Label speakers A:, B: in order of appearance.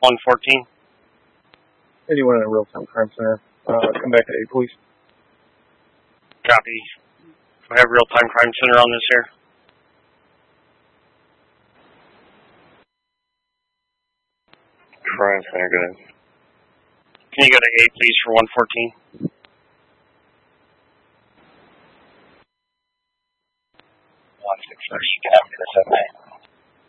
A: 114.
B: Anyone in a real-time crime center, come back at 8, please.
A: Copy. We have real-time crime center on this here.
C: Crime center, good.
A: Can you go to 8, please, for 114?
C: One 6 first. You can have it for 7.